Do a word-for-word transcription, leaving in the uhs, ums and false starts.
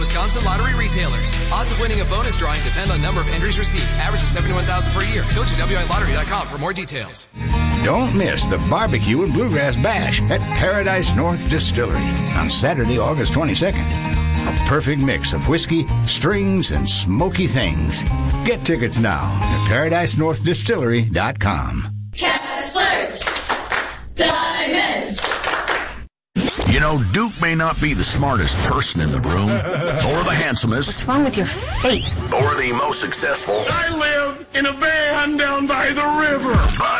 Wisconsin lottery retailers. Odds of winning a bonus drawing depend on number of entries received. Average is seventy-one thousand per year. Go to W I lottery dot com for more details. Don't miss the Barbecue and Bluegrass Bash at Paradise North Distillery on Saturday, August twenty-second. A perfect mix of whiskey, strings, and smoky things. Get tickets now at paradise north distillery dot com. Kessler's Diamonds. You know, Duke may not be the smartest person in the room, or the handsomest. What's wrong with your face? Or the most successful. I live in a van down by the river. But